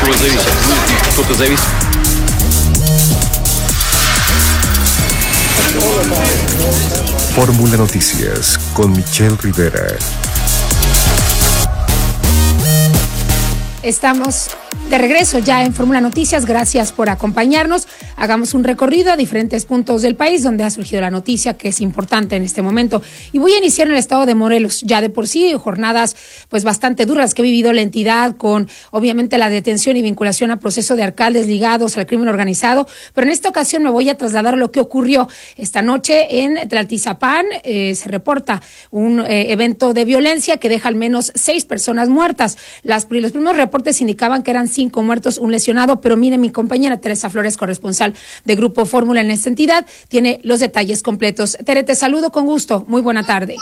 этого зависит. Будет кто-то зависит. Fórmula Noticias con Michelle Rivera. Estamos de regreso ya en Fórmula Noticias. Gracias por acompañarnos. Hagamos un recorrido a diferentes puntos del país donde ha surgido la noticia que es importante en este momento. Y voy a iniciar en el estado de Morelos. Ya de por sí, jornadas pues bastante duras que ha vivido la entidad con obviamente la detención y vinculación a proceso de alcaldes ligados al crimen organizado. Pero en esta ocasión me voy a trasladar a lo que ocurrió esta noche en Tlaltizapán. Se reporta un evento de violencia que deja al menos 6 personas muertas. Los primeros reportes indicaban que eran 5 muertos, un lesionado, pero mire, mi compañera Teresa Flores, corresponsal de Grupo Fórmula en esta entidad, tiene los detalles completos. Tere, te saludo con gusto. Muy buena tarde.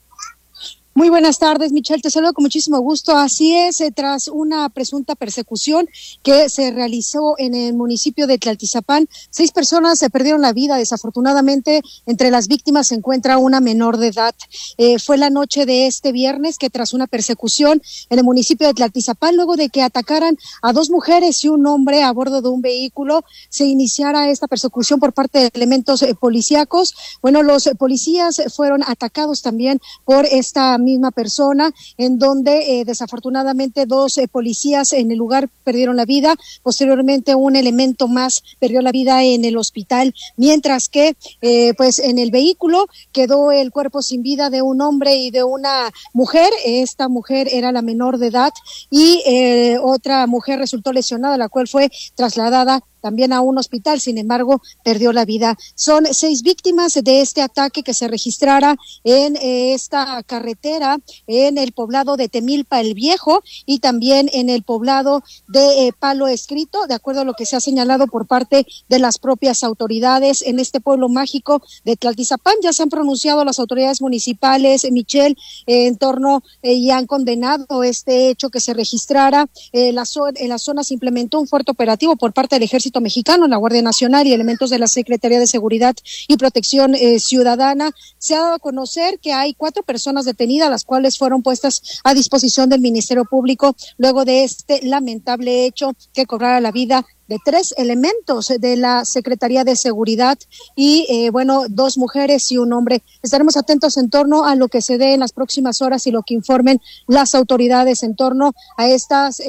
Muy buenas tardes, Michelle, te saludo con muchísimo gusto. Así es, tras una presunta persecución que se realizó en el municipio de Tlaltizapán, 6 personas se perdieron la vida. Desafortunadamente, entre las víctimas se encuentra una menor de edad. Fue la noche de este viernes que tras una persecución en el municipio de Tlaltizapán, luego de que atacaran a 2 mujeres y un hombre a bordo de un vehículo, se iniciara esta persecución por parte de elementos policíacos. Bueno, los policías fueron atacados también por esta misma persona, en donde desafortunadamente 2 policías en el lugar perdieron la vida. Posteriormente un elemento más perdió la vida en el hospital, mientras que pues en el vehículo quedó el cuerpo sin vida de un hombre y de una mujer. Esta mujer era la menor de edad y otra mujer resultó lesionada, la cual fue trasladada también a un hospital, sin embargo, perdió la vida. Son 6 víctimas de este ataque que se registrara en esta carretera en el poblado de Temilpa el Viejo y también en el poblado de Palo Escrito, de acuerdo a lo que se ha señalado por parte de las propias autoridades en este pueblo mágico de Tlaltizapán. Ya se han pronunciado las autoridades municipales, Michelle, en torno y han condenado este hecho que se registrara. En la zona se implementó un fuerte operativo por parte del Ejército Mexicano, la Guardia Nacional y elementos de la Secretaría de Seguridad y Protección Ciudadana. Se ha dado a conocer que hay 4 personas detenidas, las cuales fueron puestas a disposición del Ministerio Público luego de este lamentable hecho que cobrara la vida de 3 elementos de la Secretaría de Seguridad y, 2 mujeres y un hombre. Estaremos atentos en torno a lo que se dé en las próximas horas y lo que informen las autoridades en torno a estas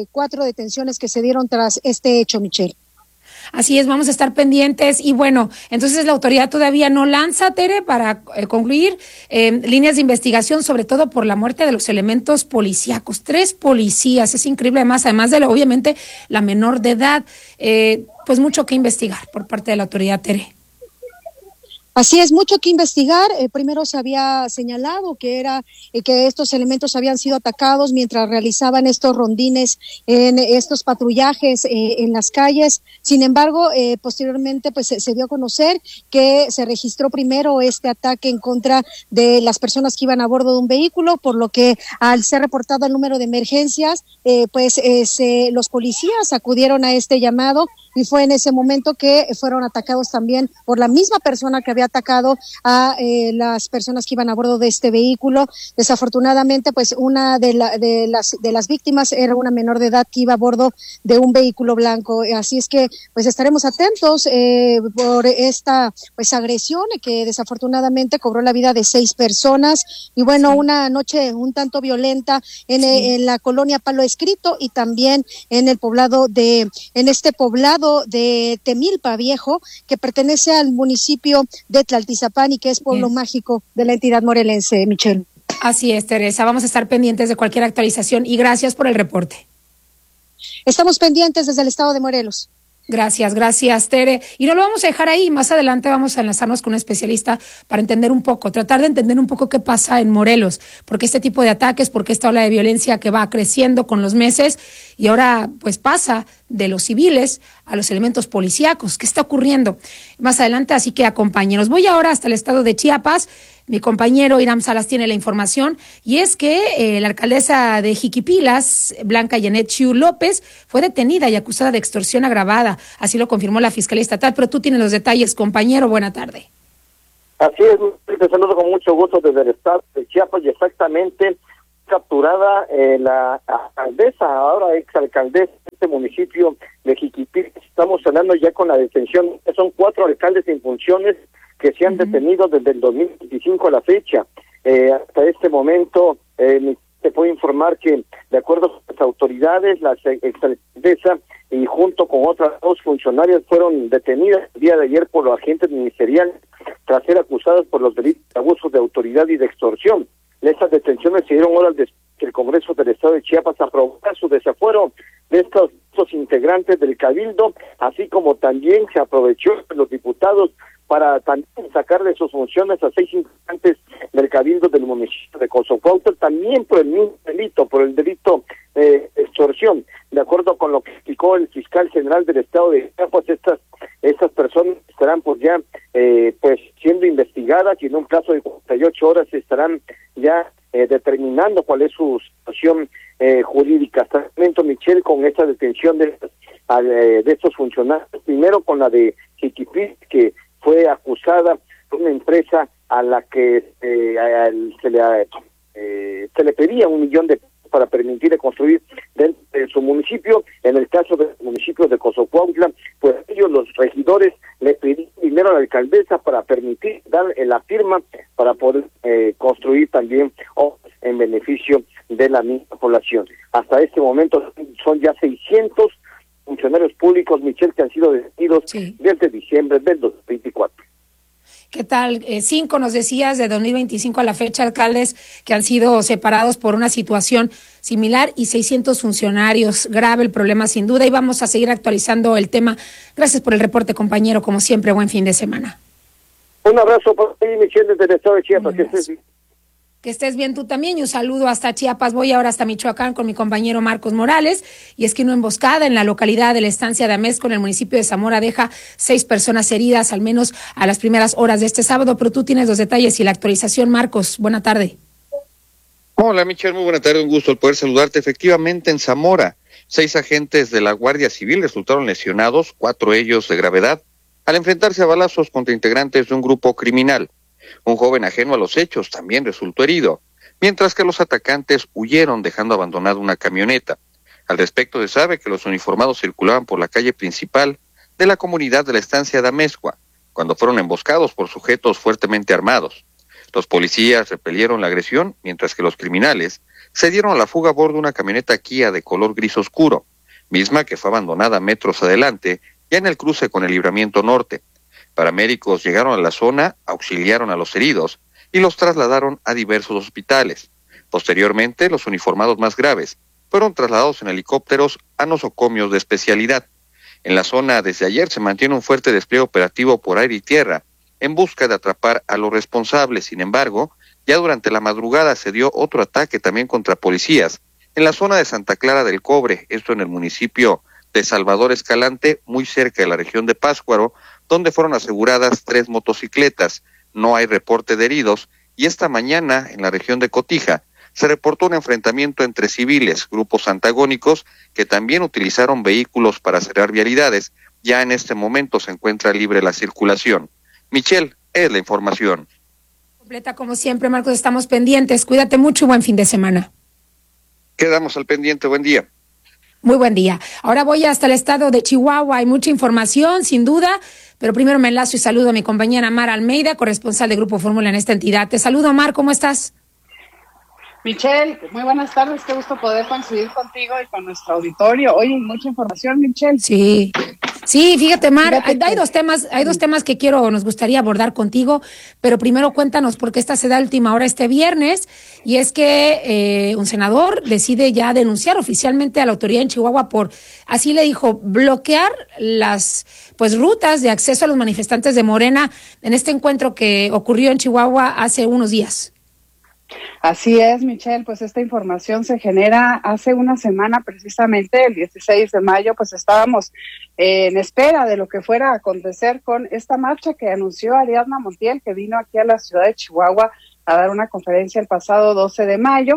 4 detenciones que se dieron tras este hecho, Michelle. Así es, vamos a estar pendientes y bueno, entonces la autoridad todavía no lanza, Tere, para concluir líneas de investigación, sobre todo por la muerte de los elementos policíacos. 3 policías, es increíble, además de obviamente la menor de edad, pues mucho que investigar por parte de la autoridad, Tere. Así es, mucho que investigar. Primero se había señalado que que estos elementos habían sido atacados mientras realizaban estos rondines en estos patrullajes en las calles. Sin embargo, posteriormente pues se dio a conocer que se registró primero este ataque en contra de las personas que iban a bordo de un vehículo, por lo que al ser reportado el número de emergencias, los policías acudieron a este llamado y fue en ese momento que fueron atacados también por la misma persona que había atacado a las personas que iban a bordo de este vehículo. Desafortunadamente, pues una de las víctimas era una menor de edad que iba a bordo de un vehículo blanco. Así es que pues estaremos atentos por esta pues agresión que desafortunadamente cobró la vida de 6 personas y bueno, sí, una noche un tanto violenta en la colonia Palo Escrito y también en este poblado de Temilpa Viejo, que pertenece al municipio de Tlaltizapán y que es pueblo mágico de la entidad morelense, Michelle. Así es, Teresa, vamos a estar pendientes de cualquier actualización y gracias por el reporte. Estamos pendientes desde el estado de Morelos. Gracias, Tere. Y no lo vamos a dejar ahí. Más adelante vamos a enlazarnos con un especialista para entender un poco, tratar de entender un poco qué pasa en Morelos, porque este tipo de ataques, porque esta ola de violencia que va creciendo con los meses y ahora pues pasa de los civiles a los elementos policíacos. ¿Qué está ocurriendo? Más adelante, así que acompáñenos. Voy ahora hasta el estado de Chiapas. Mi compañero Iram Salas tiene la información y es que la alcaldesa de Jiquipilas, Blanca Janet Chiu López, fue detenida y acusada de extorsión agravada. Así lo confirmó la Fiscalía Estatal, pero tú tienes los detalles, compañero. Buena tarde. Así es, te saludo con mucho gusto desde el estado de Chiapas y exactamente capturada la alcaldesa, ahora exalcaldesa de este municipio de Jiquipil. Estamos hablando ya con la detención, son 4 alcaldes en funciones que se han detenido desde el 2025 a la fecha. Hasta este momento, te puedo informar que, de acuerdo con las autoridades, la exalcaldesa y junto con otras 2 funcionarias fueron detenidas el día de ayer por los agentes ministeriales tras ser acusadas por los delitos de abuso de autoridad y de extorsión. Estas detenciones se dieron horas después que el Congreso del Estado de Chiapas aprobara su desafuero de estos integrantes del Cabildo, así como también se aprovechó los diputados para también sacar de sus funciones a 6 integrantes del Cabildo del municipio de Cozocuautla, también por el mismo delito, por el delito de extorsión. De acuerdo con lo que explicó el fiscal general del Estado de Chiapas, estas personas estarán pues ya siendo investigadas y en un plazo de 48 horas estarán ya determinando cuál es su situación jurídica. Hasta el momento, Michelle, con esta detención de estos funcionarios, primero con la de Jiquipil, que fue acusada por una empresa a la que se le pedía $1 millón para permitirle construir dentro de su municipio. En el caso del municipio de Cozocuautla, pues ellos, los regidores, le pidieron dinero a la alcaldesa para permitir dar la firma para poder construir también en beneficio de la misma población. Hasta este momento son ya 600 funcionarios públicos, Michelle, que han sido detenidos desde diciembre del 2024. ¿Qué tal? 5 nos decías de 2025 a la fecha, alcaldes que han sido separados por una situación similar y 600 funcionarios. Grave el problema, sin duda, y vamos a seguir actualizando el tema. Gracias por el reporte, compañero. Como siempre, buen fin de semana. Un abrazo para ti, Michelle, desde el Estado de Chiapas. Que estés bien tú también, y un saludo hasta Chiapas. Voy ahora hasta Michoacán con mi compañero Marcos Morales, y es que una emboscada en la localidad de la Estancia de Amezco, en el municipio de Zamora, deja 6 personas heridas, al menos a las primeras horas de este sábado, pero tú tienes los detalles y la actualización. Marcos, buena tarde. Hola, Michelle, muy buena tarde, un gusto el poder saludarte. Efectivamente, en Zamora, 6 agentes de la Guardia Civil resultaron lesionados, 4 ellos de gravedad, al enfrentarse a balazos contra integrantes de un grupo criminal. Un joven ajeno a los hechos también resultó herido, mientras que los atacantes huyeron dejando abandonada una camioneta. Al respecto, se sabe que los uniformados circulaban por la calle principal de la comunidad de la Estancia de Amezcua, cuando fueron emboscados por sujetos fuertemente armados. Los policías repelieron la agresión, mientras que los criminales se dieron a la fuga a bordo de una camioneta Kia de color gris oscuro, misma que fue abandonada metros adelante, ya en el cruce con el Libramiento Norte. Paramédicos llegaron a la zona, auxiliaron a los heridos y los trasladaron a diversos hospitales. Posteriormente, los uniformados más graves fueron trasladados en helicópteros a nosocomios de especialidad. En la zona, desde ayer, se mantiene un fuerte despliegue operativo por aire y tierra en busca de atrapar a los responsables. Sin embargo, ya durante la madrugada se dio otro ataque también contra policías en la zona de Santa Clara del Cobre, esto en el municipio de Salvador Escalante, muy cerca de la región de Pátzcuaro, donde fueron aseguradas 3 motocicletas. No hay reporte de heridos, y esta mañana en la región de Cotija se reportó un enfrentamiento entre civiles, grupos antagónicos que también utilizaron vehículos para cerrar vialidades. Ya en este momento se encuentra libre la circulación. Michelle, es la información. Completa como siempre, Marcos, estamos pendientes. Cuídate mucho y buen fin de semana. Quedamos al pendiente, buen día. Muy buen día. Ahora voy hasta el estado de Chihuahua. Hay mucha información, sin duda, pero primero me enlazo y saludo a mi compañera Mar Almeida, corresponsal de Grupo Fórmula en esta entidad. Te saludo, Mar, ¿cómo estás? Michelle, muy buenas tardes, qué gusto poder coincidir contigo y con nuestro auditorio. Hoy hay mucha información, Michelle. Sí, fíjate, Mar, hay dos temas que nos gustaría abordar contigo, pero primero cuéntanos por qué esta se da a última hora este viernes, y es que un senador decide ya denunciar oficialmente a la autoridad en Chihuahua por, así le dijo, bloquear las rutas de acceso a los manifestantes de Morena en este encuentro que ocurrió en Chihuahua hace unos días. Así es, Michelle, pues esta información se genera hace una semana, precisamente el 16 de mayo, pues estábamos en espera de lo que fuera a acontecer con esta marcha que anunció Ariadna Montiel, que vino aquí a la ciudad de Chihuahua a dar una conferencia el pasado 12 de mayo,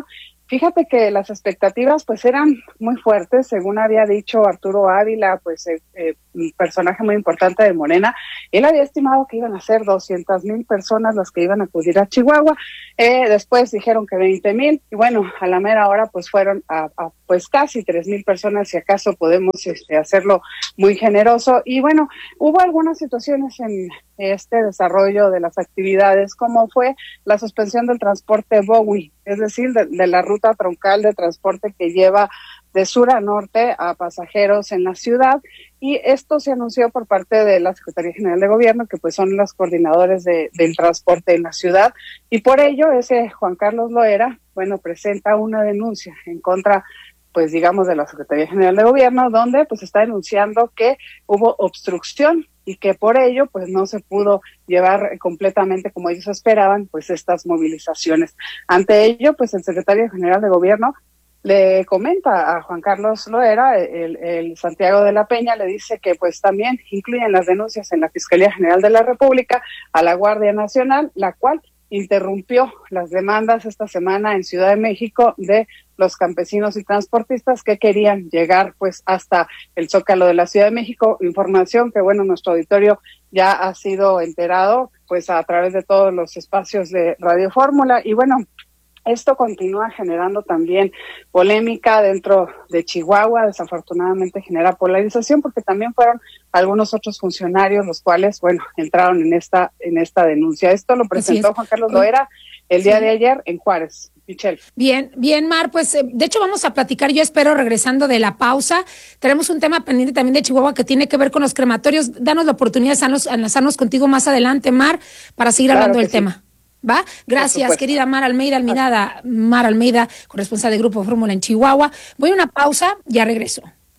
Fíjate que las expectativas pues eran muy fuertes, según había dicho Arturo Ávila, pues un personaje muy importante de Morena. Él había estimado que iban a ser 200,000 personas las que iban a acudir a Chihuahua. Después dijeron que 20,000 y bueno, a la mera hora pues fueron a pues casi 3,000 personas, si acaso podemos hacerlo muy generoso. Y bueno, hubo algunas situaciones en este desarrollo de las actividades, como fue la suspensión del transporte Bowie, es decir, de la ruta troncal de transporte que lleva de sur a norte a pasajeros en la ciudad, y esto se anunció por parte de la Secretaría General de Gobierno, que pues son los coordinadores del transporte en la ciudad, y por ello ese Juan Carlos Loera, bueno, presenta una denuncia en contra, pues digamos, de la Secretaría General de Gobierno, donde pues está denunciando que hubo obstrucción y que por ello pues no se pudo llevar completamente como ellos esperaban pues estas movilizaciones. Ante ello pues el secretario general de Gobierno le comenta a Juan Carlos Loera, el Santiago de la Peña, le dice que pues también incluyen las denuncias en la Fiscalía General de la República a la Guardia Nacional, la cual interrumpió las demandas esta semana en Ciudad de México de los campesinos y transportistas que querían llegar pues hasta el Zócalo de la Ciudad de México. Información que bueno, nuestro auditorio ya ha sido enterado pues a través de todos los espacios de Radio Fórmula. Y bueno, esto continúa generando también polémica dentro de Chihuahua. Desafortunadamente genera polarización porque también fueron algunos otros funcionarios los cuales, bueno, entraron en esta denuncia. Esto lo presentó Juan Carlos Loera el día de ayer en Juárez. Michelle. Bien, Mar, pues de hecho vamos a platicar, yo espero, regresando de la pausa. Tenemos un tema pendiente también de Chihuahua que tiene que ver con los crematorios. Danos la oportunidad de enlazarnos contigo más adelante, Mar, para seguir hablando del tema. ¿Va? Gracias, querida Mar Almeida, corresponsal de Grupo Fórmula en Chihuahua. Voy a una pausa, ya regreso.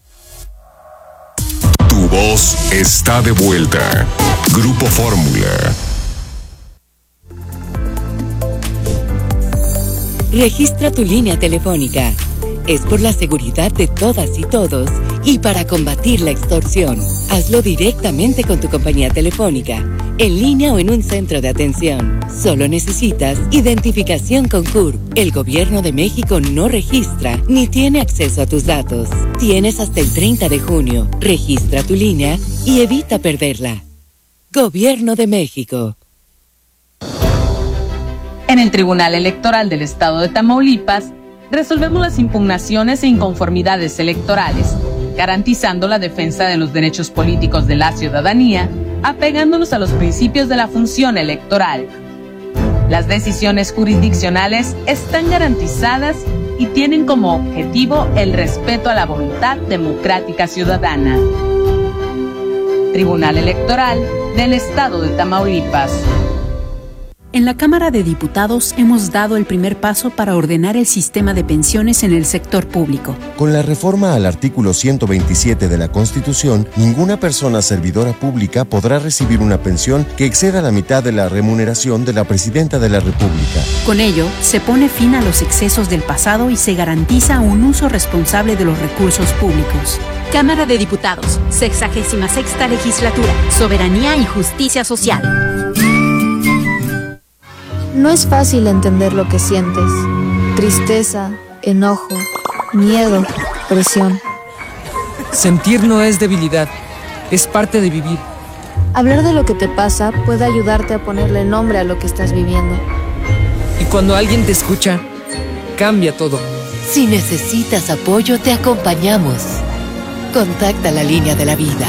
Tu voz está de vuelta. Grupo Fórmula. Registra tu línea telefónica. Es por la seguridad de todas y todos y para combatir la extorsión. Hazlo directamente con tu compañía telefónica, en línea o en un centro de atención. Solo necesitas identificación con CURP. El Gobierno de México no registra ni tiene acceso a tus datos. Tienes hasta el 30 de junio. Registra tu línea y evita perderla. Gobierno de México. En el Tribunal Electoral del Estado de Tamaulipas, resolvemos las impugnaciones e inconformidades electorales, garantizando la defensa de los derechos políticos de la ciudadanía, apegándonos a los principios de la función electoral. Las decisiones jurisdiccionales están garantizadas y tienen como objetivo el respeto a la voluntad democrática ciudadana. Tribunal Electoral del Estado de Tamaulipas. En la Cámara de Diputados hemos dado el primer paso para ordenar el sistema de pensiones en el sector público. Con la reforma al artículo 127 de la Constitución, ninguna persona servidora pública podrá recibir una pensión que exceda la mitad de la remuneración de la Presidenta de la República. Con ello, se pone fin a los excesos del pasado y se garantiza un uso responsable de los recursos públicos. Cámara de Diputados, 66ª Legislatura, Soberanía y Justicia Social. No es fácil entender lo que sientes. Tristeza, enojo, miedo, presión. Sentir no es debilidad, es parte de vivir. Hablar de lo que te pasa puede ayudarte a ponerle nombre a lo que estás viviendo. Y cuando alguien te escucha, cambia todo. Si necesitas apoyo, te acompañamos. Contacta la línea de la vida.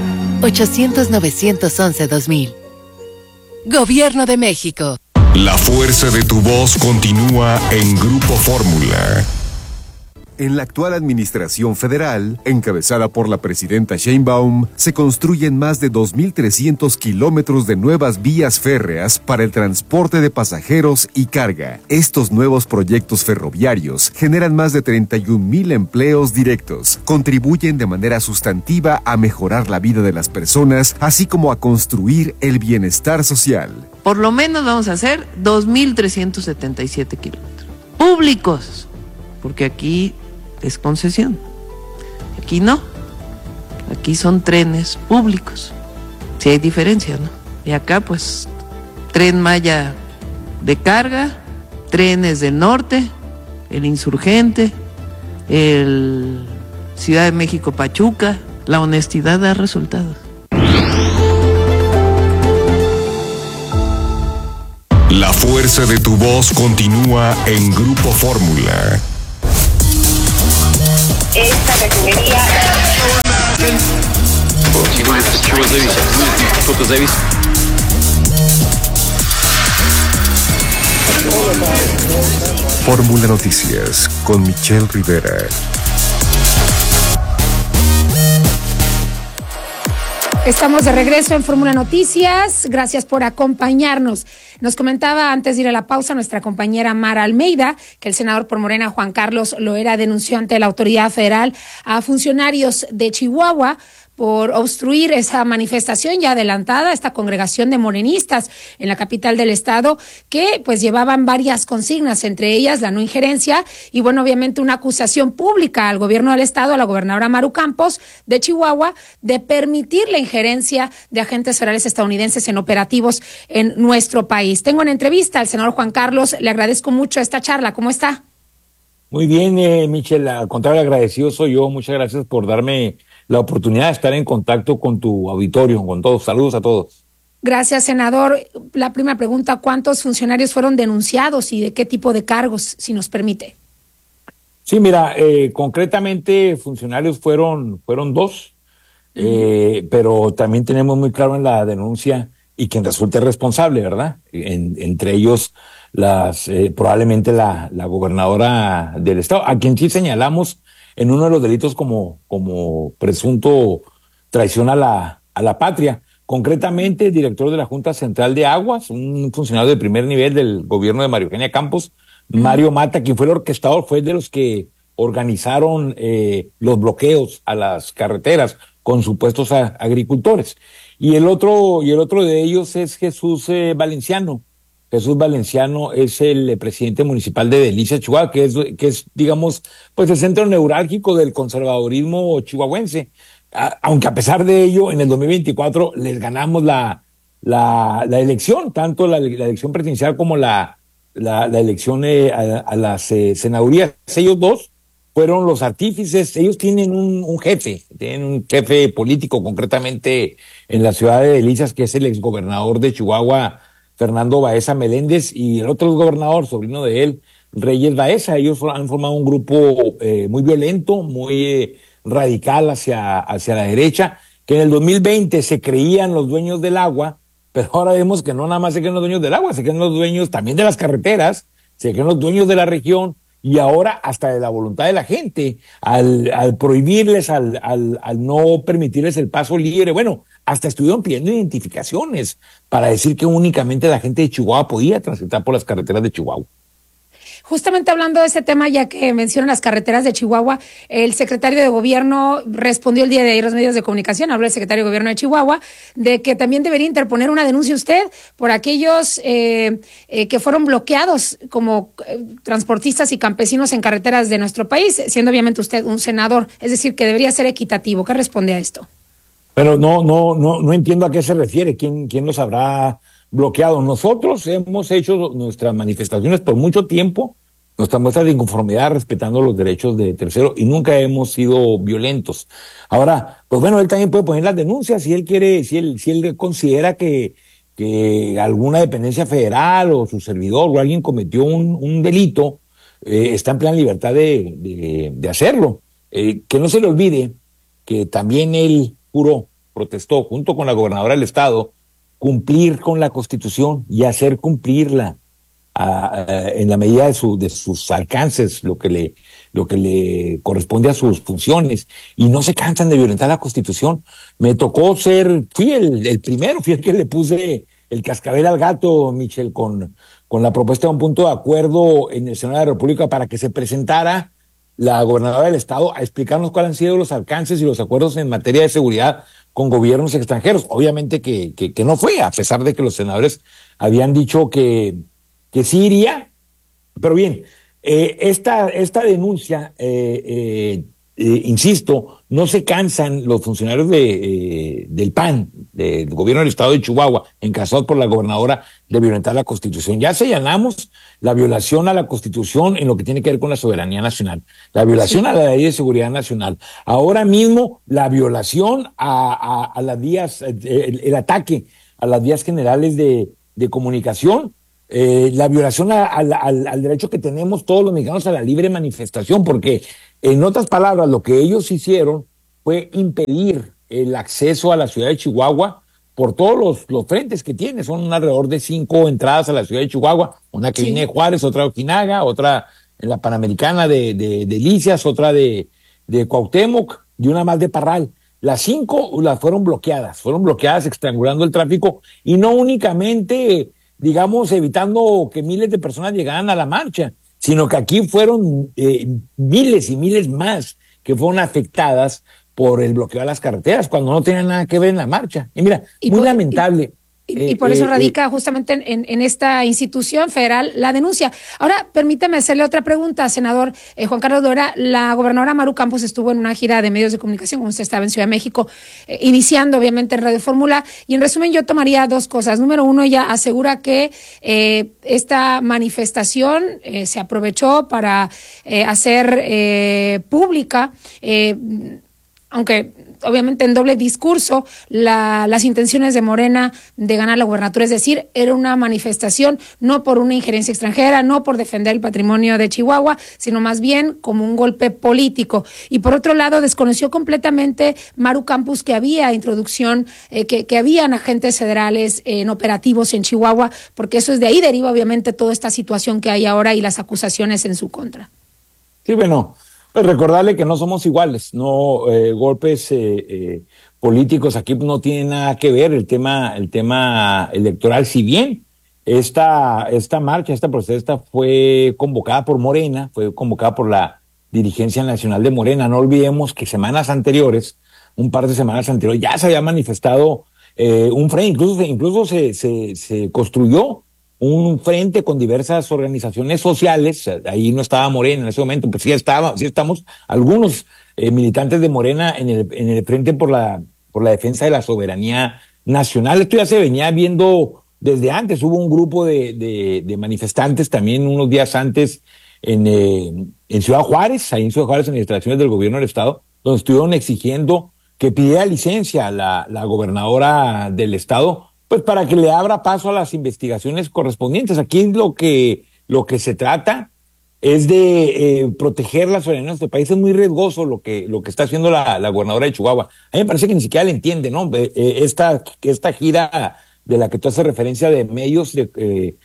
800-911-2000. Gobierno de México. La fuerza de tu voz continúa en Grupo Fórmula. En la actual administración federal, encabezada por la presidenta Sheinbaum, se construyen más de 2,300 kilómetros de nuevas vías férreas para el transporte de pasajeros y carga. Estos nuevos proyectos ferroviarios generan más de 31,000 empleos directos, contribuyen de manera sustantiva a mejorar la vida de las personas, así como a construir el bienestar social. Por lo menos vamos a hacer 2,377 kilómetros públicos, porque aquí es concesión. Aquí no. Aquí son trenes públicos. Sí hay diferencia, ¿no? Y acá, pues, Tren Maya de carga, trenes del norte, el Insurgente, el Ciudad de México Pachuca. La honestidad da resultados. La fuerza de tu voz continúa en Grupo Fórmula. Esta refinería... Fórmula Noticias con Michelle Rivera. Estamos de regreso en Fórmula Noticias. Gracias por acompañarnos. Nos comentaba antes de ir a la pausa nuestra compañera Mara Almeida que el senador por Morena, Juan Carlos Loera, denunció ante la autoridad federal a funcionarios de Chihuahua por obstruir esa manifestación ya adelantada, esta congregación de morenistas en la capital del estado, que pues llevaban varias consignas, entre ellas la no injerencia y bueno, obviamente una acusación pública al gobierno del estado, a la gobernadora Maru Campos de Chihuahua, de permitir la injerencia de agentes federales estadounidenses en operativos en nuestro país. Tengo una entrevista al senador Juan Carlos, le agradezco mucho esta charla, ¿cómo está? Muy bien, Michelle, al contrario, agradecido soy yo, muchas gracias por darme la oportunidad de estar en contacto con tu auditorio, con todos. Saludos a todos. Gracias, senador. La primera pregunta, ¿cuántos funcionarios fueron denunciados y de qué tipo de cargos, si nos permite? Sí, mira, concretamente funcionarios fueron dos, pero también tenemos muy claro en la denuncia y quien resulte responsable, ¿verdad? Entre ellos probablemente la gobernadora del estado, a quien sí señalamos en uno de los delitos como presunto traición a la patria. Concretamente, el director de la Junta Central de Aguas, un funcionario de primer nivel del gobierno de María Eugenia Campos, Mario Mata, quien fue el orquestador, fue de los que organizaron los bloqueos a las carreteras con supuestos agricultores. Y el otro de ellos es Jesús Valenciano. Jesús Valenciano es el presidente municipal de Delicias, Chihuahua, que es, digamos, pues el centro neurálgico del conservadurismo chihuahuense. Aunque a pesar de ello, en el 2024 les ganamos la elección, tanto la elección presidencial como la elección a las senadurías. Ellos dos fueron los artífices. Ellos tienen un jefe político, concretamente en la ciudad de Delicias, que es el exgobernador de Chihuahua, Fernando Baeza Meléndez, y el otro gobernador, sobrino de él, Reyes Baeza. Ellos han formado un grupo muy violento, muy radical hacia la derecha, que en el 2020 se creían los dueños del agua, pero ahora vemos que no nada más se creen los dueños del agua, se creen los dueños también de las carreteras, se creen los dueños de la región, y ahora hasta de la voluntad de la gente, al prohibirles, al no permitirles el paso libre. Bueno, hasta estuvieron pidiendo identificaciones para decir que únicamente la gente de Chihuahua podía transitar por las carreteras de Chihuahua. Justamente hablando de ese tema, ya que mencionan las carreteras de Chihuahua, el secretario de Gobierno respondió el día de ayer a los medios de comunicación, habló el secretario de Gobierno de Chihuahua, de que también debería interponer una denuncia usted por aquellos que fueron bloqueados como transportistas y campesinos en carreteras de nuestro país, siendo obviamente usted un senador, es decir, que debería ser equitativo. ¿Qué responde a esto? Pero no entiendo a qué se refiere, quién los habrá bloqueado. Nosotros hemos hecho nuestras manifestaciones por mucho tiempo, nuestras muestras de inconformidad respetando los derechos de terceros, y nunca hemos sido violentos. Ahora, pues bueno, él también puede poner las denuncias si él quiere, si él considera que alguna dependencia federal o su servidor o alguien cometió un delito, está en plena libertad de hacerlo. Que no se le olvide que también él protestó junto con la gobernadora del estado, cumplir con la Constitución y hacer cumplirla en la medida de sus alcances, lo que le corresponde a sus funciones, y no se cansan de violentar la Constitución. Me tocó fui el primero, fui el que le puse el cascabel al gato, Michelle, con la propuesta de un punto de acuerdo en el Senado de la República para que se presentara la gobernadora del estado a explicarnos cuáles han sido los alcances y los acuerdos en materia de seguridad con gobiernos extranjeros. Obviamente que no fue, a pesar de que los senadores habían dicho que sí iría. Pero bien, esta denuncia insisto, no se cansan los funcionarios del PAN, del gobierno del estado de Chihuahua, encabezados por la gobernadora, de violentar la Constitución. Ya señalamos la violación a la Constitución en lo que tiene que ver con la soberanía nacional, la violación a la Ley de Seguridad Nacional. Ahora mismo, la violación a las vías, el ataque a las vías generales de comunicación, la violación al derecho que tenemos todos los mexicanos a la libre manifestación, porque en otras palabras, lo que ellos hicieron fue impedir el acceso a la ciudad de Chihuahua por todos los frentes que tiene. Son alrededor de 5 entradas a la ciudad de Chihuahua, una que viene de Juárez, otra de Ojinaga, otra en la Panamericana de Delicias, otra de Cuauhtémoc y una más de Parral. Las 5 las fueron bloqueadas, estrangulando el tráfico, y no únicamente, digamos, evitando que miles de personas llegaran a la marcha, sino que aquí fueron miles y miles más que fueron afectadas por el bloqueo de las carreteras, cuando no tenían nada que ver en la marcha. Y mira, muy lamentable. Y por eso radica justamente en esta institución federal la denuncia. Ahora, permítame hacerle otra pregunta, senador Juan Carlos Loera. La gobernadora Maru Campos estuvo en una gira de medios de comunicación, como usted estaba en Ciudad de México, iniciando obviamente en Radio Fórmula, y en resumen yo tomaría 2 cosas. Número 1, ella asegura que esta manifestación se aprovechó para hacer pública, aunque obviamente en doble discurso, las intenciones de Morena de ganar la gubernatura, es decir, era una manifestación no por una injerencia extranjera, no por defender el patrimonio de Chihuahua, sino más bien como un golpe político. Y por otro lado, desconoció completamente Maru Campos que había introducción, que habían agentes federales en operativos en Chihuahua, porque eso es de ahí deriva obviamente toda esta situación que hay ahora y las acusaciones en su contra. Sí, bueno, pues recordarle que no somos iguales, no golpes políticos aquí no tienen nada que ver. El tema electoral, si bien esta marcha, esta protesta fue convocada por Morena, fue convocada por la dirigencia nacional de Morena. No olvidemos que un par de semanas anteriores, ya se había manifestado un frente, incluso se construyó un frente con diversas organizaciones sociales. Ahí no estaba Morena en ese momento, pero sí estamos algunos militantes de Morena en el frente por la defensa de la soberanía nacional. Esto ya se venía viendo desde antes. Hubo un grupo de manifestantes también unos días antes en Ciudad Juárez, ahí en Ciudad Juárez, en las instalaciones del gobierno del estado, donde estuvieron exigiendo que pidiera licencia a la gobernadora del estado, pues para que le abra paso a las investigaciones correspondientes. Aquí lo que se trata es de proteger la soberanía de nuestro país. Es muy riesgoso lo que está haciendo la gobernadora de Chihuahua. A mí me parece que ni siquiera le entiende, ¿no? Esta gira de la que tú haces referencia de medios, de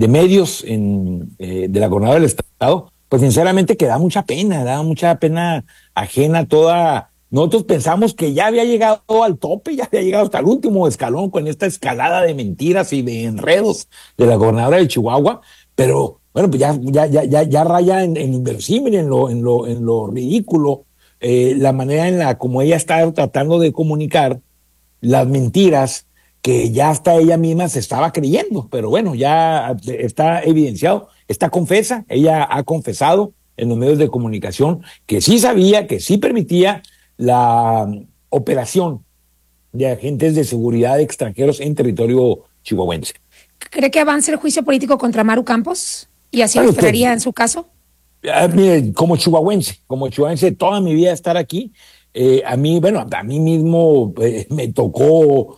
la gobernadora del estado, pues sinceramente que da mucha pena ajena toda. Nosotros pensamos que ya había llegado al tope, ya había llegado hasta el último escalón con esta escalada de mentiras y de enredos de la gobernadora de Chihuahua, pero bueno, pues ya raya en inverosímil, en lo ridículo, la manera en la como ella está tratando de comunicar las mentiras que ya hasta ella misma se estaba creyendo. Pero bueno, ya está evidenciado, ella ha confesado en los medios de comunicación que sí sabía, que sí permitía la operación de agentes de seguridad extranjeros en territorio chihuahuense. ¿Cree que avance el juicio político contra Maru Campos? ¿Y así lo esperaría en su caso? Mire, como chihuahuense, toda mi vida estar aquí, a mí mismo me tocó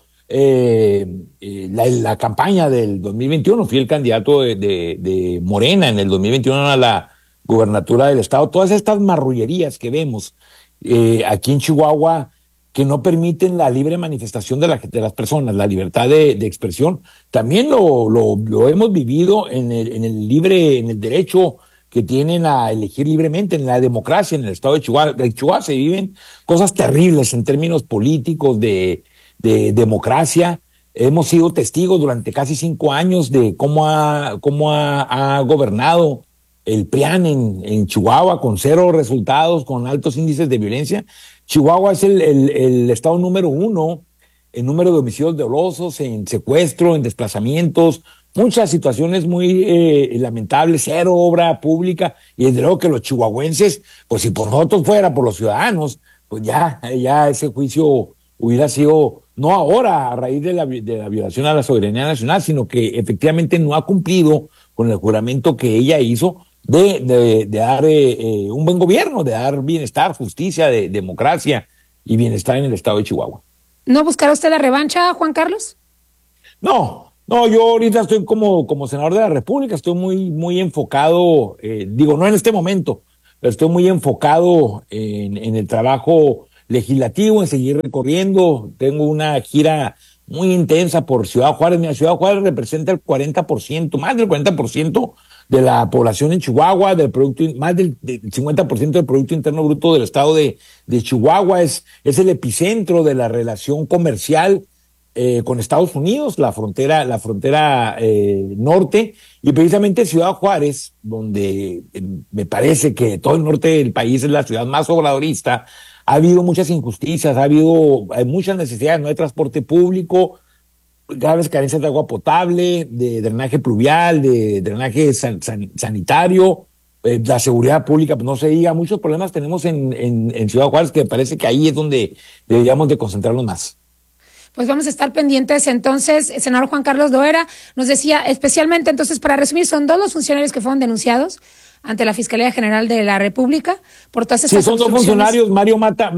la campaña del 2021, fui el candidato de Morena en el 2021 a la gubernatura del estado. Todas estas marrullerías que vemos aquí en Chihuahua, que no permiten la libre manifestación de las personas, la libertad de expresión, también lo hemos vivido en el derecho que tienen a elegir libremente, en la democracia, en el estado de Chihuahua. En Chihuahua se viven cosas terribles en términos políticos de democracia. Hemos sido testigos durante casi 5 años de cómo ha gobernado el PRIAN en Chihuahua, con 0 resultados, con altos índices de violencia. Chihuahua es el estado número 1 en número de homicidios dolosos, en secuestro, en desplazamientos, muchas situaciones muy lamentables, cero obra pública, y desde luego que los chihuahuenses, pues si por nosotros fuera, por los ciudadanos, pues ya ese juicio hubiera sido, no ahora a raíz de la violación a la soberanía nacional, sino que efectivamente no ha cumplido con el juramento que ella hizo de dar un buen gobierno, de dar bienestar, justicia, de democracia y bienestar en el estado de Chihuahua. ¿No buscará usted la revancha, Juan Carlos? No, yo ahorita estoy como senador de la República, estoy muy enfocado, no en este momento, pero estoy muy enfocado en el trabajo legislativo, en seguir recorriendo. Tengo una gira muy intensa por Ciudad Juárez. Mira, Ciudad Juárez representa el 40%, más del 40% de la población en Chihuahua, más del 50% del Producto Interno Bruto del estado de Chihuahua. Es el epicentro de la relación comercial con Estados Unidos, la frontera norte, y precisamente Ciudad Juárez, donde me parece que todo el norte del país es la ciudad más obradorista. Ha habido muchas injusticias, hay muchas necesidades, no hay transporte público, graves carencias de agua potable, de drenaje pluvial, de drenaje sanitario, la seguridad pública, pues no se diga, muchos problemas tenemos en Ciudad Juárez, que me parece que ahí es donde deberíamos de concentrarnos más. Pues vamos a estar pendientes. Entonces, el senador Juan Carlos Loera nos decía, especialmente, entonces, para resumir, son 2 los funcionarios que fueron denunciados ante la Fiscalía General de la República por todas estas son 2 funcionarios, Mario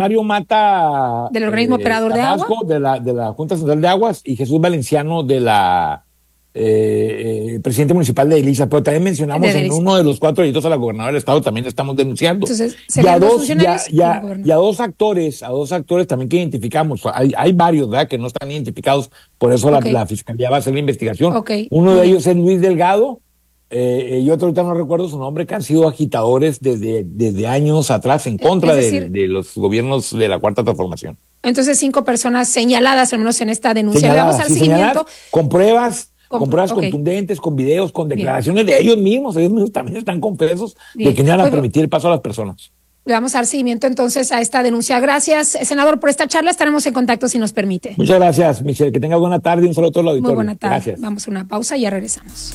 Mata del organismo operador de agua, de la Junta Central de Aguas, y Jesús Valenciano de la presidente municipal de Elisa, pero también mencionamos en uno de los 4 delitos a la gobernadora del estado, también estamos denunciando. Entonces, y a dos actores también que identificamos, hay varios, ¿verdad?, que no están identificados, por eso la Fiscalía va a hacer la investigación. Uno de ellos es Luis Delgado, y otro ahorita no recuerdo su nombre, que han sido agitadores desde años atrás en contra de los gobiernos de la Cuarta Transformación. Entonces 5 personas señaladas, al menos en esta denuncia. Le vamos al seguimiento. Con pruebas contundentes, con videos, con declaraciones de ellos mismos también están confesos de que no van a permitir el paso a las personas. Le vamos a dar seguimiento entonces a esta denuncia. Gracias, senador, por esta charla. Estaremos en contacto si nos permite. Muchas gracias, Michelle. Que tenga buena tarde y un saludo a todo el auditorio. Muy buena tarde. Gracias. Vamos a una pausa y ya regresamos.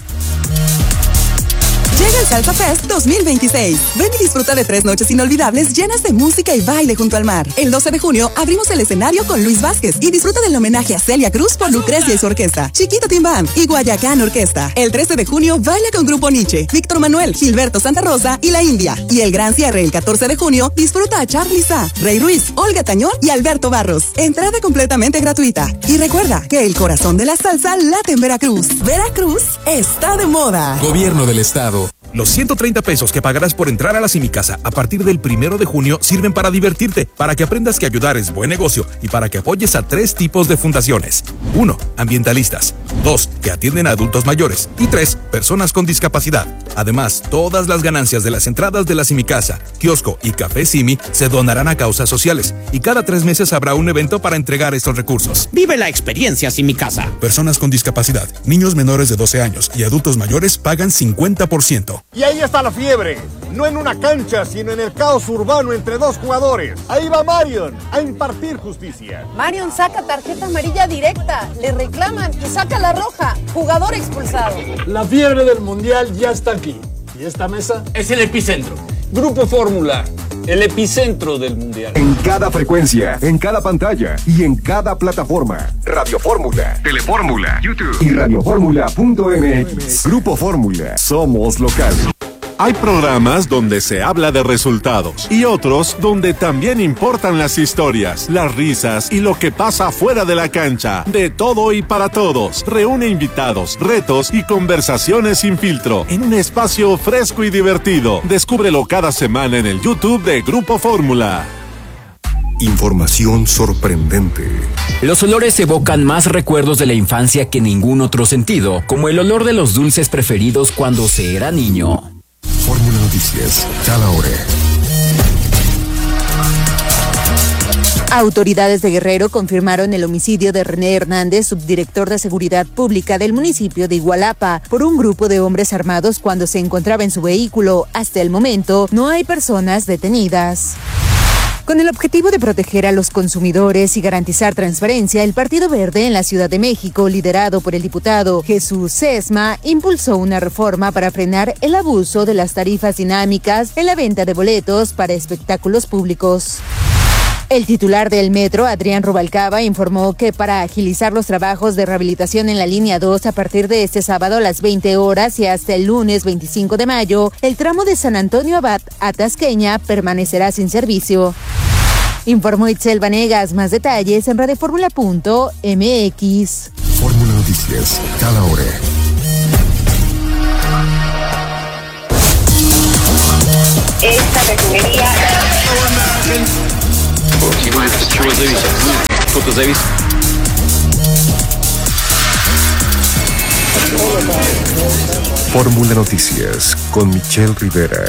Llega el Salsa Fest 2026. Ven y disfruta de 3 noches inolvidables llenas de música y baile junto al mar. El 12 de junio abrimos el escenario con Luis Vázquez y disfruta del homenaje a Celia Cruz por Lucrecia y su orquesta, Chiquito Team Band y Guayacán Orquesta. El 13 de junio baila con Grupo Nietzsche, Víctor Manuel, Gilberto Santa Rosa y La India. Y el gran cierre el 14 de junio disfruta a Charly Sa, Rey Ruiz, Olga Tañón y Alberto Barros. Entrada completamente gratuita. Y recuerda que el corazón de la salsa late en Veracruz. Veracruz está de moda. Gobierno del Estado. Los 130 pesos que pagarás por entrar a la Simicasa a partir del 1 de junio sirven para divertirte, para que aprendas que ayudar es buen negocio y para que apoyes a 3 tipos de fundaciones. 1. Ambientalistas. 2. Que atienden a adultos mayores. Y 3. Personas con discapacidad. Además, todas las ganancias de las entradas de la Simicasa, kiosco y café Simi se donarán a causas sociales. Y cada 3 meses habrá un evento para entregar estos recursos. Vive la experiencia Simicasa. Personas con discapacidad, niños menores de 12 años y adultos mayores pagan 50%. Y ahí está la fiebre, no en una cancha, sino en el caos urbano entre 2 jugadores. Ahí va Marion a impartir justicia. Marion saca tarjeta amarilla directa, le reclaman y saca la roja, jugador expulsado. La fiebre del mundial ya está aquí. ¿Y esta mesa? Es el epicentro. Grupo Fórmula, el epicentro del mundial. En cada frecuencia, en cada pantalla y en cada plataforma. Radio Fórmula, Telefórmula, YouTube y radioformula.mx. Grupo Fórmula, somos local. Hay programas donde se habla de resultados y otros donde también importan las historias, las risas y lo que pasa fuera de la cancha. De todo y para todos. Reúne invitados, retos y conversaciones sin filtro en un espacio fresco y divertido. Descúbrelo cada semana en el YouTube de Grupo Fórmula. Información sorprendente. Los olores evocan más recuerdos de la infancia que ningún otro sentido, como el olor de los dulces preferidos cuando se era niño. Fórmula Noticias, cada hora. Autoridades de Guerrero confirmaron el homicidio de René Hernández, subdirector de Seguridad Pública del municipio de Igualapa, por un grupo de hombres armados cuando se encontraba en su vehículo. Hasta el momento, no hay personas detenidas. Con el objetivo de proteger a los consumidores y garantizar transparencia, el Partido Verde en la Ciudad de México, liderado por el diputado Jesús Sesma, impulsó una reforma para frenar el abuso de las tarifas dinámicas en la venta de boletos para espectáculos públicos. El titular del metro, Adrián Rubalcaba, informó que para agilizar los trabajos de rehabilitación en la línea 2 a partir de este sábado a las 20 horas y hasta el lunes 25 de mayo, el tramo de San Antonio Abad a Tasqueña permanecerá sin servicio. Informó Itzel Vanegas. Más detalles en radioformula.mx. Fórmula Noticias, cada hora. Esta refinería. Fórmula Noticias con Michelle Rivera.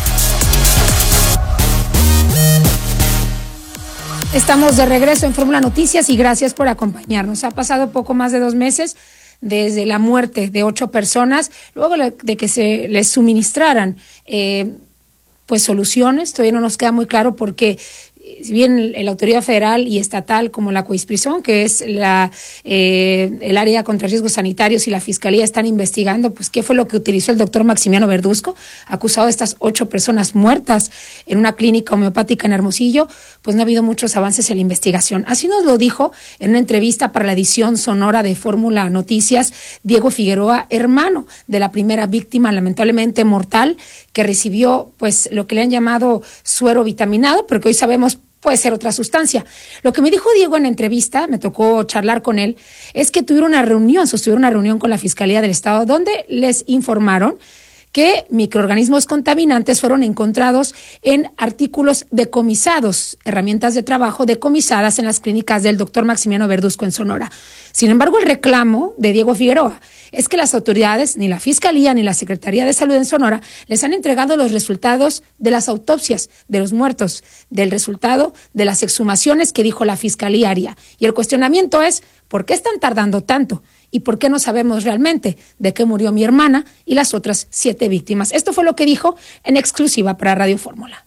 Estamos de regreso en Fórmula Noticias y gracias por acompañarnos. Ha pasado poco más de 2 meses desde la muerte de 8 personas, luego de que se les suministraran pues soluciones. Todavía no nos queda muy claro porque si bien la autoridad federal y estatal como la COISPRISON, que es el área contra riesgos sanitarios, y la fiscalía están investigando pues qué fue lo que utilizó el doctor Maximiano Verduzco, acusado de estas 8 personas muertas en una clínica homeopática en Hermosillo, pues no ha habido muchos avances en la investigación. Así nos lo dijo en una entrevista para la edición sonora de Fórmula Noticias Diego Figueroa, hermano de la primera víctima lamentablemente mortal, que recibió pues lo que le han llamado suero vitaminado, pero que hoy sabemos puede ser otra sustancia. Lo que me dijo Diego en la entrevista, me tocó charlar con él, es que sostuvieron una reunión con la Fiscalía del Estado donde les informaron que microorganismos contaminantes fueron encontrados en artículos decomisados, herramientas de trabajo decomisadas en las clínicas del doctor Maximiano Verduzco en Sonora. Sin embargo, el reclamo de Diego Figueroa es que las autoridades, ni la Fiscalía ni la Secretaría de Salud en Sonora, les han entregado los resultados de las autopsias de los muertos, del resultado de las exhumaciones que dijo la Fiscalía haría. Y el cuestionamiento es, ¿por qué están tardando tanto? ¿Y por qué no sabemos realmente de qué murió mi hermana y las otras 7 víctimas? Esto fue lo que dijo en exclusiva para Radio Fórmula.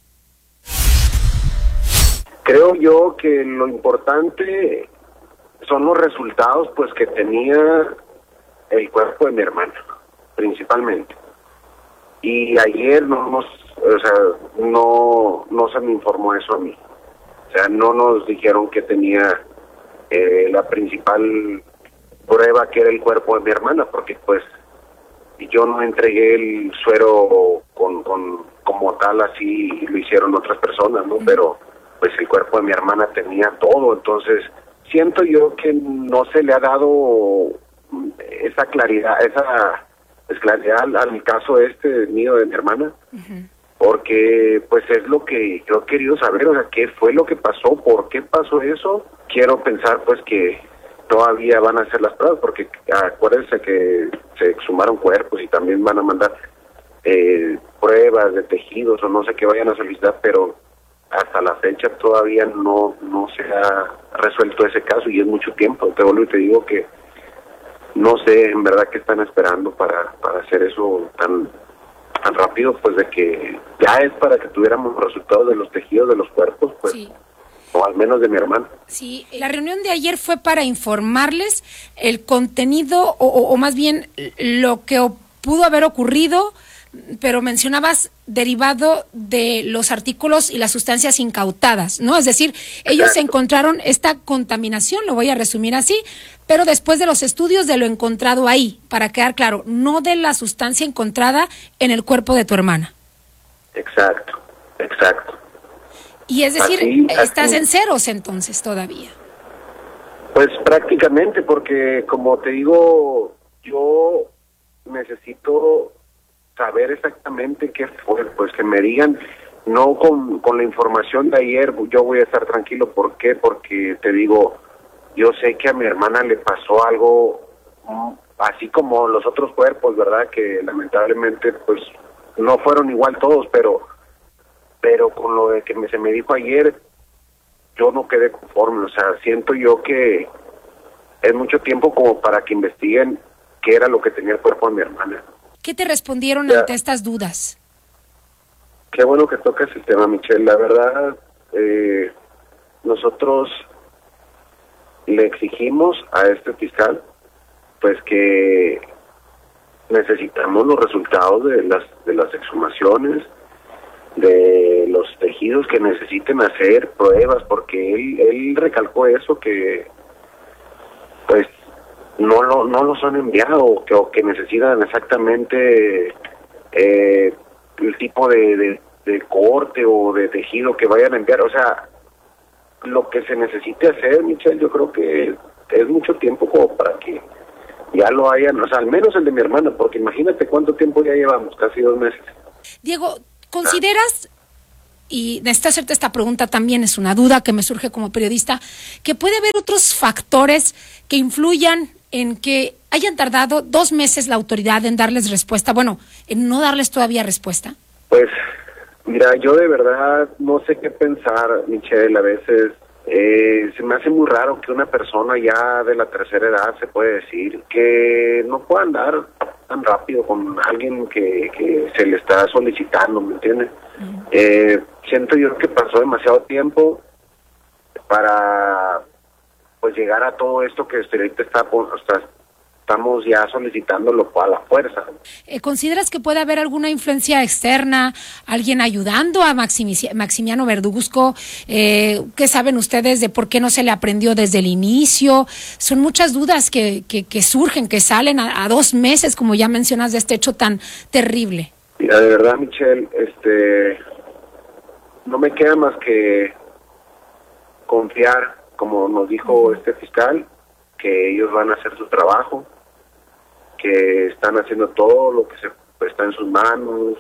Creo yo que lo importante son los resultados pues que tenía el cuerpo de mi hermana, principalmente. Y ayer no se me informó eso a mí. O sea, no nos dijeron que tenía la principal prueba, que era el cuerpo de mi hermana, porque pues yo no entregué el suero como tal, así lo hicieron otras personas, ¿no? Pero pues el cuerpo de mi hermana tenía todo. Entonces siento yo que no se le ha dado esa claridad al caso mío de mi hermana, porque pues es lo que yo he querido saber, o sea, qué fue lo que pasó, por qué pasó eso. Quiero pensar pues que todavía van a hacer las pruebas, porque acuérdense que se exhumaron cuerpos y también van a mandar pruebas de tejidos o no sé qué vayan a solicitar, pero hasta la fecha todavía no se ha resuelto ese caso y es mucho tiempo. Te vuelvo y te digo que no sé en verdad qué están esperando para hacer eso tan rápido, pues de que ya es para que tuviéramos resultados de los tejidos de los cuerpos, pues. Sí. O al menos de mi hermano. Sí, la reunión de ayer fue para informarles el contenido o más bien lo que pudo haber ocurrido, pero mencionabas derivado de los artículos y las sustancias incautadas, ¿no? Es decir, ellos encontraron esta contaminación, lo voy a resumir así, pero después de los estudios de lo encontrado ahí, para quedar claro, no de la sustancia encontrada en el cuerpo de tu hermana. Exacto. Y es decir, estás en ceros entonces todavía. Pues prácticamente, porque como te digo, yo necesito saber exactamente qué fue, pues que me digan, no con la información de ayer, yo voy a estar tranquilo. ¿Por qué? Porque te digo, yo sé que a mi hermana le pasó algo así como los otros cuerpos, ¿verdad? Que lamentablemente pues no fueron igual todos, pero con lo de que se me dijo ayer, yo no quedé conforme. O sea, siento yo que es mucho tiempo como para que investiguen qué era lo que tenía el cuerpo de mi hermana. ¿Qué te respondieron ante estas dudas? Qué bueno que tocas el tema, Michelle. La verdad, nosotros le exigimos a este fiscal pues que necesitamos los resultados de las exhumaciones, de los tejidos que necesiten hacer pruebas, porque él recalcó eso, que pues no los han enviado, o que necesitan exactamente el tipo de corte o de tejido que vayan a enviar. O sea, lo que se necesite hacer, Michelle, yo creo que es mucho tiempo como para que ya lo hayan, o sea, al menos el de mi hermana, porque imagínate cuánto tiempo ya llevamos, casi 2 meses. Diego, ¿consideras, y necesito hacerte esta pregunta también, es una duda que me surge como periodista, que puede haber otros factores que influyan en que hayan tardado 2 meses la autoridad en darles respuesta, bueno, en no darles todavía respuesta? Pues, mira, yo de verdad no sé qué pensar, Michelle, a veces se me hace muy raro que una persona ya de la tercera edad, se puede decir, que no pueda andar tan rápido con alguien que se le está solicitando, ¿me entiendes? Siento yo que pasó demasiado tiempo para pues llegar a todo esto que ahorita estamos ya solicitándolo a la fuerza. ¿Consideras que puede haber alguna influencia externa, alguien ayudando a Maximiano Verduzco? ¿Qué saben ustedes de por qué no se le aprendió desde el inicio? Son muchas dudas que surgen, que salen a 2 meses, como ya mencionas, de este hecho tan terrible. Mira, de verdad, Michelle, no me queda más que confiar, como nos dijo este fiscal, que ellos van a hacer su trabajo, que están haciendo todo lo que está en sus manos.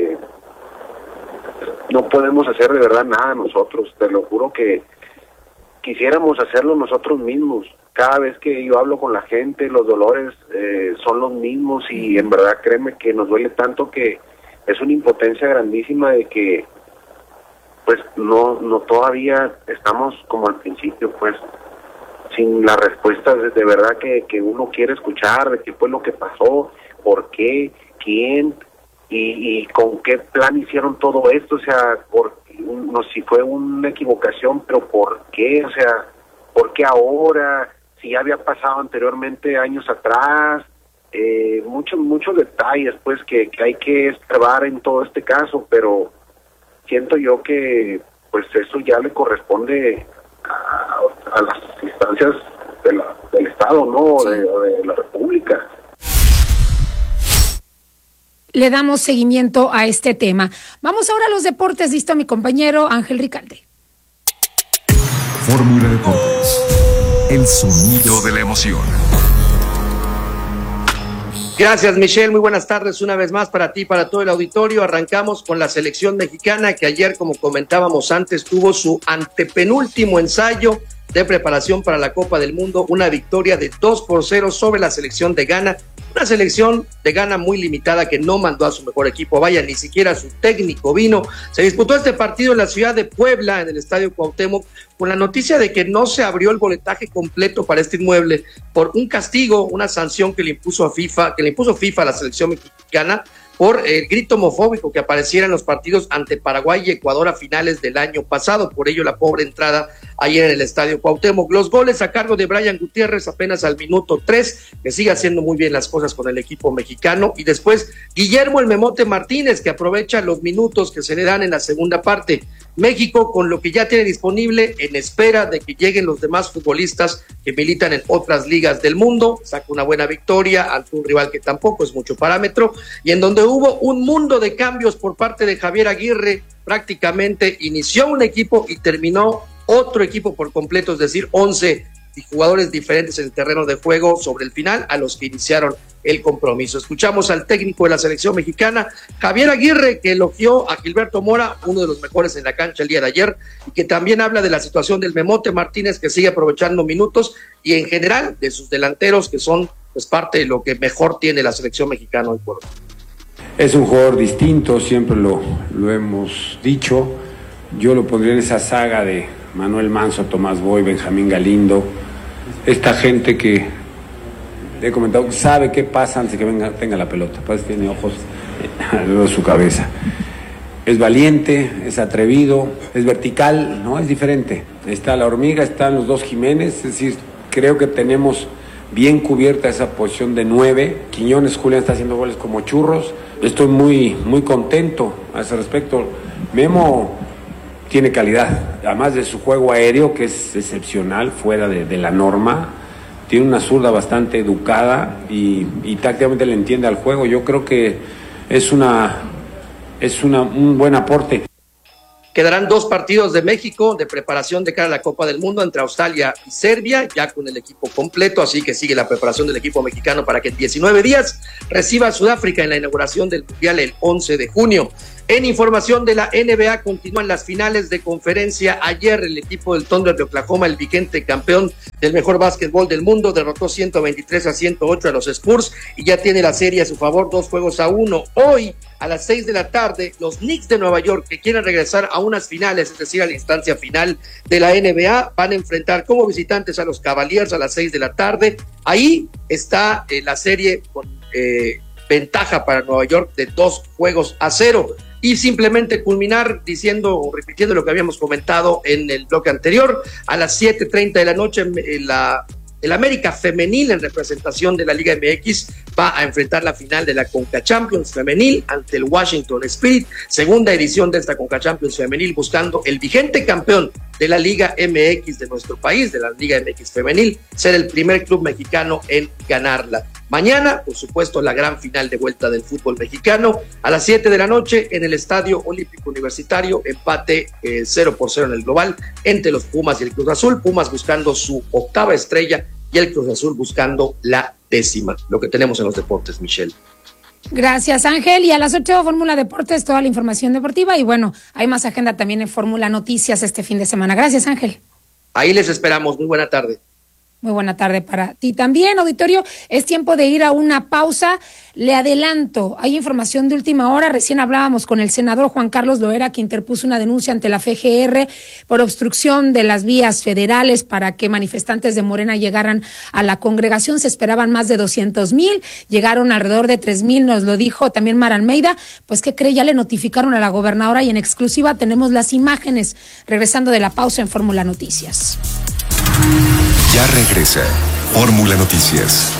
No podemos hacer de verdad nada nosotros, te lo juro que quisiéramos hacerlo nosotros mismos. Cada vez que yo hablo con la gente, los dolores son los mismos, y en verdad créeme que nos duele tanto que es una impotencia grandísima de que pues no todavía estamos como al principio, pues sin las respuestas de verdad que uno quiere escuchar, de qué fue lo que pasó, por qué, quién y con qué plan hicieron todo esto. O sea, si fue una equivocación, pero por qué, o sea, por qué ahora, si ya había pasado anteriormente años atrás. Muchos detalles pues que hay que escarbar en todo este caso, pero siento yo que pues eso ya le corresponde a las instancias del Estado, ¿no? De la República. Le damos seguimiento a este tema. Vamos ahora a los deportes. Listo, mi compañero Ángel Ricalde. Fórmula Deportes. El sonido de la emoción. Gracias, Michelle. Muy buenas tardes una vez más para ti y para todo el auditorio. Arrancamos con la selección mexicana, que ayer, como comentábamos antes, tuvo su antepenúltimo ensayo de preparación para la Copa del Mundo, una victoria de 2-0 sobre la selección de Ghana, una selección de Ghana muy limitada que no mandó a su mejor equipo, vaya, ni siquiera su técnico vino. Se disputó este partido en la ciudad de Puebla, en el Estadio Cuauhtémoc, con la noticia de que no se abrió el boletaje completo para este inmueble por un castigo, una sanción que le impuso FIFA a la selección mexicana por el grito homofóbico que apareciera en los partidos ante Paraguay y Ecuador a finales del año pasado. Por ello, la pobre entrada ayer en el Estadio Cuauhtémoc. Los goles a cargo de Brian Gutiérrez apenas al minuto 3, que sigue haciendo muy bien las cosas con el equipo mexicano. Y después, Guillermo el Memote Martínez, que aprovecha los minutos que se le dan en la segunda parte. México, con lo que ya tiene disponible, en espera de que lleguen los demás futbolistas que militan en otras ligas del mundo, saca una buena victoria ante un rival que tampoco es mucho parámetro, y en donde hubo un mundo de cambios por parte de Javier Aguirre. Prácticamente inició un equipo y terminó otro equipo por completo, es decir, 11 jugadores diferentes en el terreno de juego sobre el final a los que iniciaron el compromiso. Escuchamos al técnico de la selección mexicana, Javier Aguirre, que elogió a Gilberto Mora, uno de los mejores en la cancha el día de ayer, y que también habla de la situación del Memote Martínez, que sigue aprovechando minutos, y en general de sus delanteros, que son pues parte de lo que mejor tiene la selección mexicana hoy por hoy. Es un jugador distinto, siempre lo hemos dicho. Yo lo pondría en esa saga de Manuel Manso, Tomás Boy, Benjamín Galindo, esta gente que he comentado, sabe qué pasa antes de que tenga la pelota, pues tiene ojos alrededor de su cabeza. Es valiente, es atrevido, es vertical, ¿no? Es diferente. Está la hormiga, están los dos Jiménez, es decir, creo que tenemos bien cubierta esa posición de 9. Quiñones, Julián está haciendo goles como churros. Estoy muy contento a ese respecto. Memo tiene calidad, además de su juego aéreo, que es excepcional, fuera de la norma. Tiene una zurda bastante educada y tácticamente le entiende al juego. Yo creo que es un buen aporte. Quedarán 2 partidos de México de preparación de cara a la Copa del Mundo entre Australia y Serbia, ya con el equipo completo, así que sigue la preparación del equipo mexicano para que en 19 días reciba a Sudáfrica en la inauguración del Mundial el 11 de junio. En información de la NBA, continúan las finales de conferencia. Ayer el equipo del Thunder de Oklahoma, el vigente campeón del mejor básquetbol del mundo, derrotó 123-108 a los Spurs y ya tiene la serie a su favor, 2-1. Hoy, a las 6 de la tarde, los Knicks de Nueva York, que quieren regresar a unas finales, es decir, a la instancia final de la NBA, van a enfrentar como visitantes a los Cavaliers a las 6 de la tarde. Ahí está la serie con ventaja para Nueva York de 2-0. Y simplemente culminar diciendo o repitiendo lo que habíamos comentado en el bloque anterior, a las 7:30 de la noche el América Femenil, en representación de la Liga MX, va a enfrentar la final de la Conca Champions Femenil ante el Washington Spirit, segunda edición de esta Conca Champions Femenil, buscando el vigente campeón de la Liga MX de nuestro país, de la Liga MX Femenil, ser el primer club mexicano en ganarla. Mañana, por supuesto, la gran final de vuelta del fútbol mexicano, a las 7 de la noche en el Estadio Olímpico Universitario, empate 0-0 en el global entre los Pumas y el Cruz Azul, Pumas buscando su 8ª estrella y el Cruz Azul buscando la 10ª. Lo que tenemos en los deportes, Michelle. Gracias, Ángel. Y a las 8, Fórmula Deportes, toda la información deportiva. Y bueno, hay más agenda también en Fórmula Noticias este fin de semana. Gracias, Ángel. Ahí les esperamos. Muy buena tarde. Muy buena tarde para ti también, auditorio. Es tiempo de ir a una pausa. Le adelanto, hay información de última hora. Recién hablábamos con el senador Juan Carlos Loera, que interpuso una denuncia ante la FGR por obstrucción de las vías federales para que manifestantes de Morena llegaran a la congregación. Se esperaban más de 200,000, llegaron alrededor de 3,000, nos lo dijo también Mara Almeida. Pues, ¿qué cree? Ya le notificaron a la gobernadora y en exclusiva tenemos las imágenes. Regresando de la pausa en Fórmula Noticias. Ya regresa Fórmula Noticias.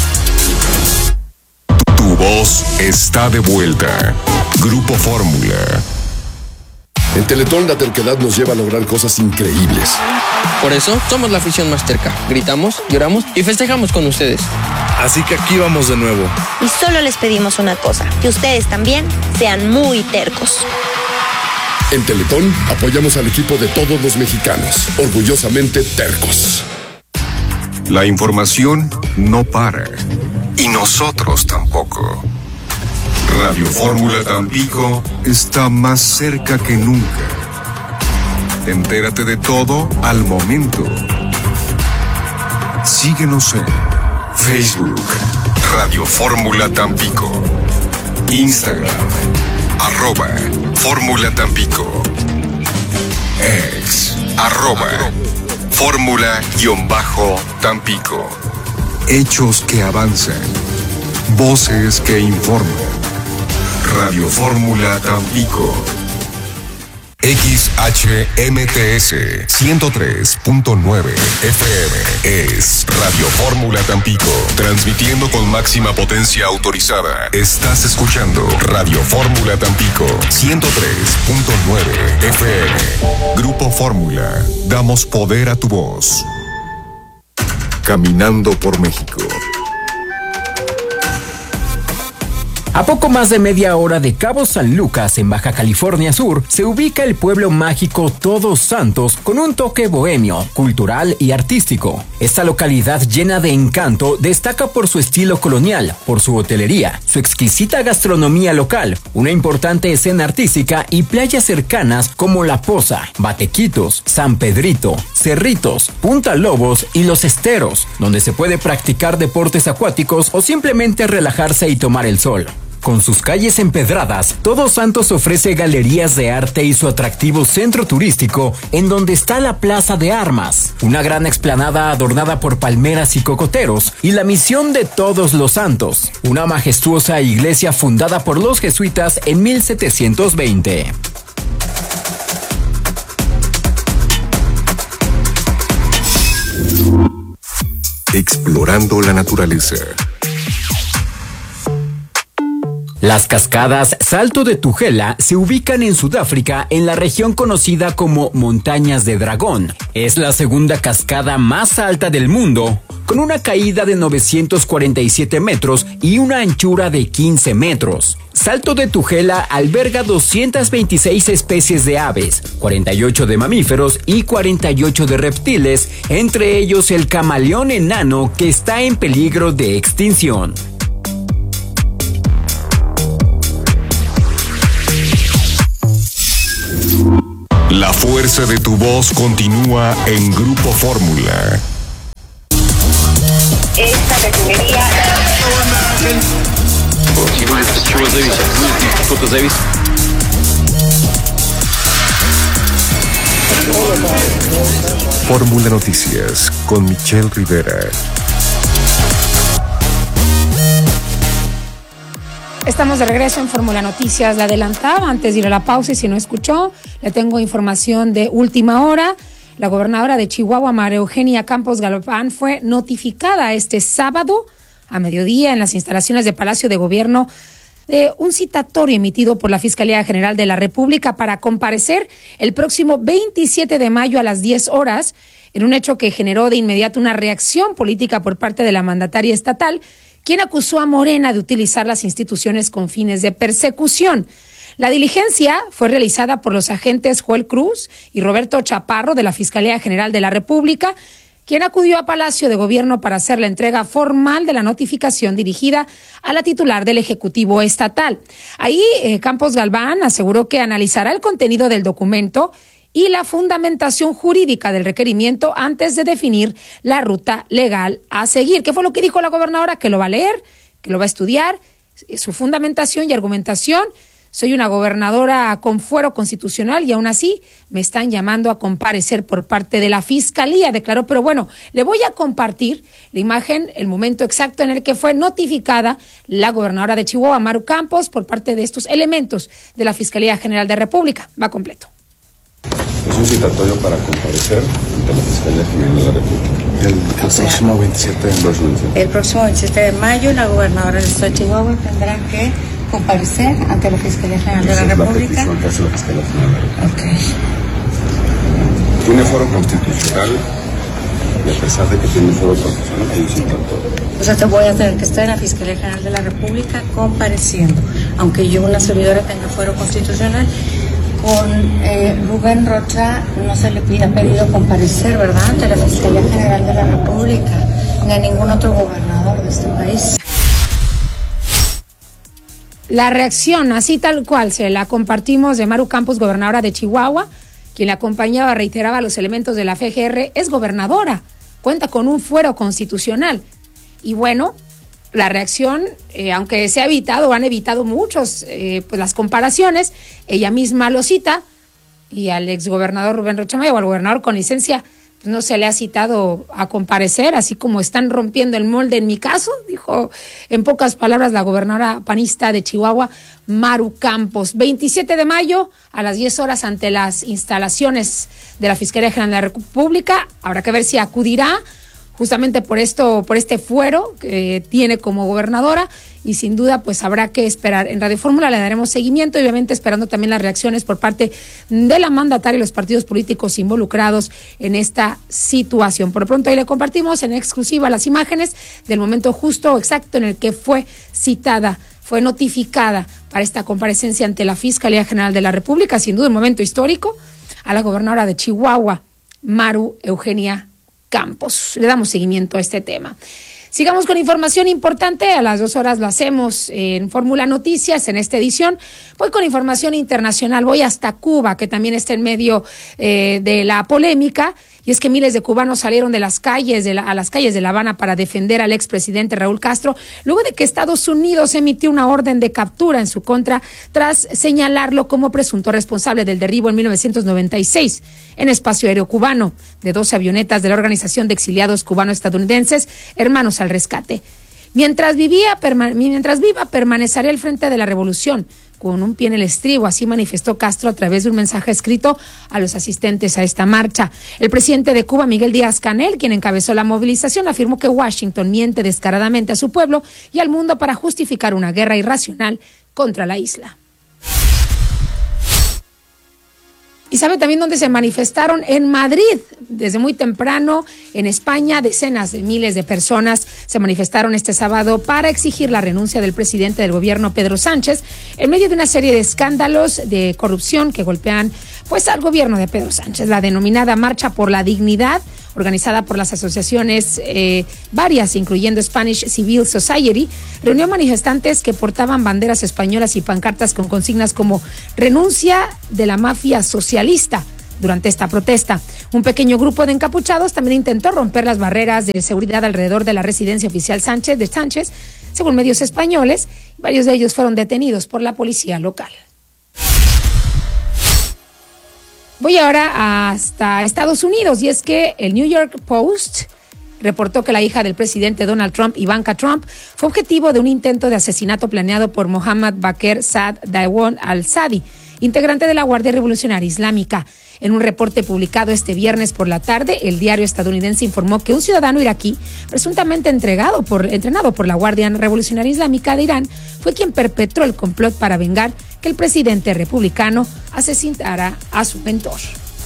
Tu voz está de vuelta. Grupo Fórmula. En Teletón la terquedad nos lleva a lograr cosas increíbles. Por eso somos la afición más terca. Gritamos, lloramos y festejamos con ustedes. Así que aquí vamos de nuevo. Y solo les pedimos una cosa, que ustedes también sean muy tercos. En Teletón apoyamos al equipo de todos los mexicanos, orgullosamente tercos. La información no para. Y nosotros tampoco. Radio Fórmula Tampico está más cerca que nunca. Entérate de todo al momento. Síguenos en Facebook, Radio Fórmula Tampico. Instagram, @Fórmula Tampico. Ex, @Fórmula-Tampico. Hechos que avanzan. Voces que informan. Radio Fórmula Tampico. XHMTS 103.9 FM es Radio Fórmula Tampico, transmitiendo con máxima potencia autorizada. Estás escuchando Radio Fórmula Tampico 103.9 FM. Grupo Fórmula, damos poder a tu voz. Caminando por México. A poco más de media hora de Cabo San Lucas, en Baja California Sur, se ubica el pueblo mágico Todos Santos con un toque bohemio, cultural y artístico. Esta localidad llena de encanto destaca por su estilo colonial, por su hotelería, su exquisita gastronomía local, una importante escena artística y playas cercanas como La Poza, Batequitos, San Pedrito, Cerritos, Punta Lobos y Los Esteros, donde se puede practicar deportes acuáticos o simplemente relajarse y tomar el sol. Con sus calles empedradas, Todos Santos ofrece galerías de arte y su atractivo centro turístico, en donde está la Plaza de Armas, una gran explanada adornada por palmeras y cocoteros, y la Misión de Todos los Santos, una majestuosa iglesia fundada por los jesuitas en 1720. Explorando la naturaleza. Las cascadas Salto de Tugela se ubican en Sudáfrica, en la región conocida como Montañas de Dragón. Es la segunda cascada más alta del mundo, con una caída de 947 metros y una anchura de 15 metros. Salto de Tugela alberga 226 especies de aves, 48 de mamíferos y 48 de reptiles, entre ellos el camaleón enano, que está en peligro de extinción. La fuerza de tu voz continúa en Grupo Fórmula. Esta refinería... Fórmula Noticias con Michelle Rivera. Estamos de regreso en Fórmula Noticias. Le adelantaba antes de ir a la pausa, y si no escuchó, le tengo información de última hora. La gobernadora de Chihuahua, María Eugenia Campos Galván, fue notificada este sábado a mediodía en las instalaciones de Palacio de Gobierno de un citatorio emitido por la Fiscalía General de la República para comparecer el próximo 27 de mayo a las 10 horas, en un hecho que generó de inmediato una reacción política por parte de la mandataria estatal, quien acusó a Morena de utilizar las instituciones con fines de persecución. La diligencia fue realizada por los agentes Joel Cruz y Roberto Chaparro de la Fiscalía General de la República, quien acudió a Palacio de Gobierno para hacer la entrega formal de la notificación dirigida a la titular del Ejecutivo Estatal. Ahí Campos Galván aseguró que analizará el contenido del documento y la fundamentación jurídica del requerimiento antes de definir la ruta legal a seguir. ¿Qué fue lo que dijo la gobernadora? Que lo va a leer, que lo va a estudiar, su fundamentación y argumentación. Soy una gobernadora con fuero constitucional y aún así me están llamando a comparecer por parte de la Fiscalía, declaró. Pero bueno, le voy a compartir la imagen, el momento exacto en el que fue notificada la gobernadora de Chihuahua, Maru Campos, por parte de estos elementos de la Fiscalía General de República. Va completo. Es un citatorio para comparecer ante la Fiscalía General de la República. El próximo 27 de mayo. El próximo 27 de mayo la gobernadora del Estado de Chihuahua tendrá que comparecer ante la Fiscalía General de la República. La petición que hace la Fiscalía General de la República. Tiene foro constitucional y a pesar de que tiene foro constitucional hay un citatorio. O sea, te voy a tener que estar en la Fiscalía General de la República compareciendo, aunque yo, una servidora, tenga fuero constitucional. Con Rubén Rocha no se le ha pedido comparecer, ¿verdad?, ante la Fiscalía General de la República, ni a ningún otro gobernador de este país. La reacción, así tal cual, se la compartimos de Maru Campos, gobernadora de Chihuahua, quien la acompañaba, reiteraba los elementos de la FGR, es gobernadora, cuenta con un fuero constitucional. Y bueno, la reacción, aunque se ha evitado, han evitado muchos pues las comparaciones, ella misma lo cita, y al exgobernador Rubén Rocha Moya, o al gobernador con licencia, pues no se le ha citado a comparecer, así como están rompiendo el molde en mi caso, dijo en pocas palabras la gobernadora panista de Chihuahua, Maru Campos. 27 de mayo a las 10 horas ante las instalaciones de la Fiscalía General de la República. Habrá que ver si acudirá justamente por este fuero que tiene como gobernadora, y sin duda pues habrá que esperar. En Radio Fórmula le daremos seguimiento, y obviamente esperando también las reacciones por parte de la mandataria y los partidos políticos involucrados en esta situación. Por lo pronto ahí le compartimos en exclusiva las imágenes del momento justo, exacto, en el que fue citada, fue notificada para esta comparecencia ante la Fiscalía General de la República. Sin duda un momento histórico, a la gobernadora de Chihuahua, Maru Eugenia Campos. Le damos seguimiento a este tema. Sigamos con información importante. A las 2 horas lo hacemos en Fórmula Noticias en esta edición. Voy con información internacional. Voy hasta Cuba, que también está en medio de la polémica, Y es que miles de cubanos salieron de las calles a las calles de La Habana para defender al expresidente Raúl Castro, luego de que Estados Unidos emitió una orden de captura en su contra tras señalarlo como presunto responsable del derribo en 1996 en espacio aéreo cubano de 12 avionetas de la Organización de Exiliados Cubano-Estadounidenses Hermanos al Rescate. Mientras viva, permaneceré al frente de la revolución, con un pie en el estribo, así manifestó Castro a través de un mensaje escrito a los asistentes a esta marcha. El presidente de Cuba, Miguel Díaz-Canel, quien encabezó la movilización, afirmó que Washington miente descaradamente a su pueblo y al mundo para justificar una guerra irracional contra la isla. ¿Y sabe también dónde se manifestaron? En Madrid, desde muy temprano. En España, decenas de miles de personas se manifestaron este sábado para exigir la renuncia del presidente del gobierno, Pedro Sánchez, en medio de una serie de escándalos de corrupción que golpean pues al gobierno de Pedro Sánchez. La denominada Marcha por la Dignidad, organizada por las asociaciones varias, incluyendo Spanish Civil Society, reunió manifestantes que portaban banderas españolas y pancartas con consignas como renuncia de la mafia socialista. Durante esta protesta, un pequeño grupo de encapuchados también intentó romper las barreras de seguridad alrededor de la residencia oficial de Sánchez, según medios españoles. Varios de ellos fueron detenidos por la policía local. Voy ahora hasta Estados Unidos, y es que el New York Post reportó que la hija del presidente Donald Trump, Ivanka Trump, fue objetivo de un intento de asesinato planeado por Mohammad Bakr Saad Daewon al-Sadi, integrante de la Guardia Revolucionaria Islámica. En un reporte publicado este viernes por la tarde, el diario estadounidense informó que un ciudadano iraquí, presuntamente entrenado por la Guardia Revolucionaria Islámica de Irán, fue quien perpetró el complot para vengar que el presidente republicano asesinara a su mentor.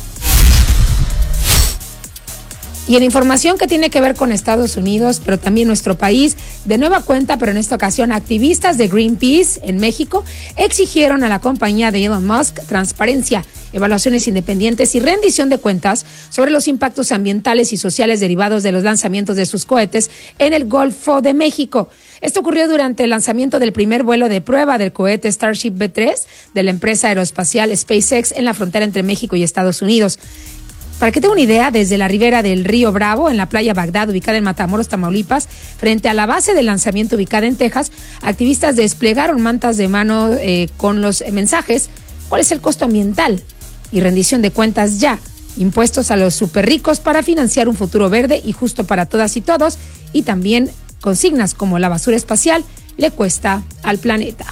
Y en información que tiene que ver con Estados Unidos, pero también nuestro país, de nueva cuenta, pero en esta ocasión activistas de Greenpeace en México exigieron a la compañía de Elon Musk transparencia, evaluaciones independientes y rendición de cuentas sobre los impactos ambientales y sociales derivados de los lanzamientos de sus cohetes en el Golfo de México. Esto ocurrió durante el lanzamiento del primer vuelo de prueba del cohete Starship B-3 de la empresa aeroespacial SpaceX en la frontera entre México y Estados Unidos. Para que tenga una idea, desde la ribera del río Bravo, en la playa Bagdad, ubicada en Matamoros, Tamaulipas, frente a la base de lanzamiento ubicada en Texas, activistas desplegaron mantas de mano con los mensajes: ¿cuál es el costo ambiental? Y rendición de cuentas ya. Impuestos a los superricos para financiar un futuro verde y justo para todas y todos. Y también consignas como la basura espacial le cuesta al planeta.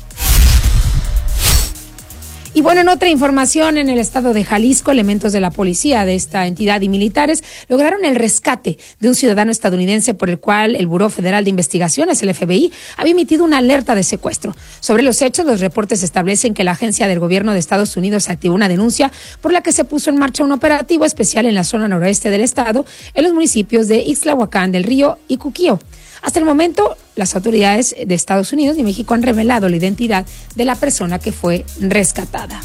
Y bueno, en otra información, en el estado de Jalisco, elementos de la policía de esta entidad y militares lograron el rescate de un ciudadano estadounidense por el cual el Buró Federal de Investigaciones, el FBI, había emitido una alerta de secuestro. Sobre los hechos, los reportes establecen que la agencia del gobierno de Estados Unidos activó una denuncia por la que se puso en marcha un operativo especial en la zona noroeste del estado, en los municipios de Ixtlahuacán del Río y Cuquío. Hasta el momento, las autoridades de Estados Unidos y México han revelado la identidad de la persona que fue rescatada.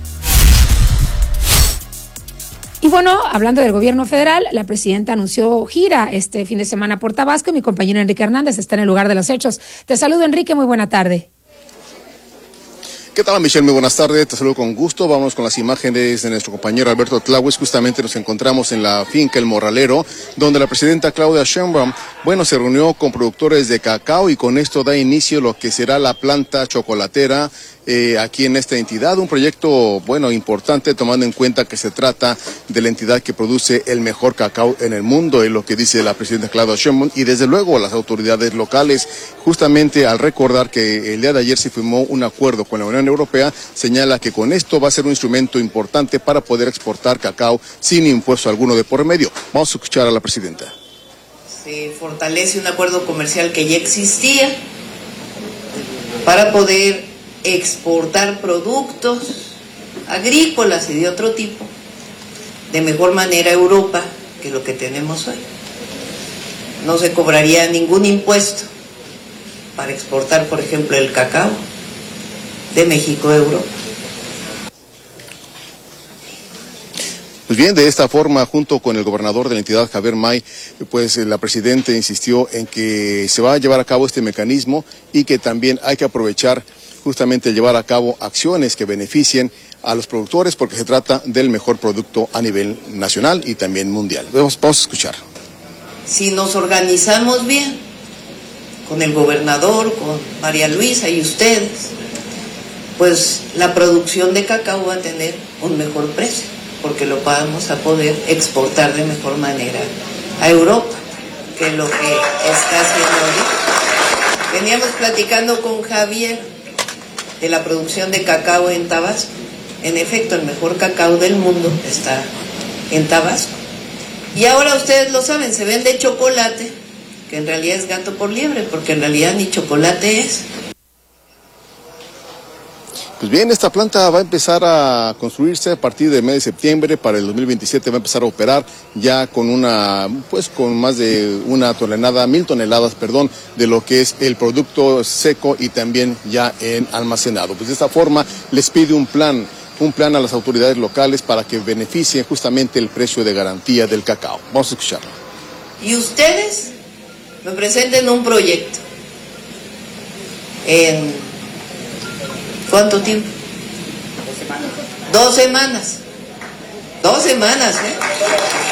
Y bueno, hablando del gobierno federal, la presidenta anunció gira este fin de semana por Tabasco. Mi compañero Enrique Hernández está en el lugar de los hechos. Te saludo, Enrique, muy buena tarde. ¿Qué tal, Michelle? Muy buenas tardes, te saludo con gusto. Vamos con las imágenes de nuestro compañero Alberto Tláhuez. Justamente nos encontramos en la finca El Morralero, donde la presidenta Claudia Sheinbaum, se reunió con productores de cacao y con esto da inicio lo que será la planta chocolatera aquí en esta entidad. Un proyecto, importante, tomando en cuenta que se trata de la entidad que produce el mejor cacao en el mundo, es lo que dice la presidenta Claudia Sheinbaum, y desde luego las autoridades locales, justamente al recordar que el día de ayer se firmó un acuerdo con la Unión Europea, señala que con esto va a ser un instrumento importante para poder exportar cacao sin impuesto alguno de por medio. Vamos a escuchar a la presidenta. Se fortalece un acuerdo comercial que ya existía para poder exportar productos agrícolas y de otro tipo de mejor manera a Europa que lo que tenemos hoy. No se cobraría ningún impuesto para exportar, por ejemplo, el cacao de México a Europa. Pues bien, de esta forma, junto con el gobernador de la entidad, Javier May, la presidenta insistió en que se va a llevar a cabo este mecanismo y que también hay que aprovechar justamente llevar a cabo acciones que beneficien a los productores porque se trata del mejor producto a nivel nacional y también mundial. Vamos a escuchar. Si nos organizamos bien, con el gobernador, con María Luisa y ustedes, pues la producción de cacao va a tener un mejor precio, porque lo vamos a poder exportar de mejor manera a Europa, que es lo que está haciendo ahorita. Veníamos platicando con Javier de la producción de cacao en Tabasco. En efecto, el mejor cacao del mundo está en Tabasco. Y ahora ustedes lo saben, se vende chocolate, que en realidad es gato por liebre, porque en realidad ni chocolate es. Pues bien, esta planta va a empezar a construirse a partir del mes de septiembre. Para el 2027 va a empezar a operar ya con con más de 1.000 toneladas, de lo que es el producto seco y también ya en almacenado. Pues de esta forma les pide un plan a las autoridades locales para que beneficien justamente el precio de garantía del cacao. Vamos a escucharlo. Y ustedes me presenten un proyecto. ¿En cuánto tiempo? 2 semanas. 2 semanas, 2 semanas, ¿eh?